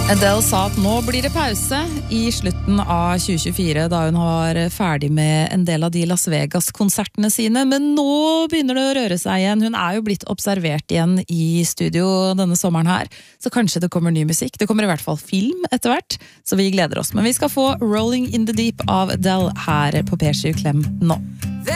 Adele sa at nå blir det pause i slutten av 2024, da hun var ferdig med en del av de Las Vegas-konsertene sine, men nå begynner det å røre seg igjen. Hun jo blitt observert igjen i studio denne sommeren her, så kanskje det kommer ny musikk. Det kommer i hvert fall film etter hvert, så vi gleder oss. Men vi skal få Rolling in the Deep av Adele her på P7 Klem nå.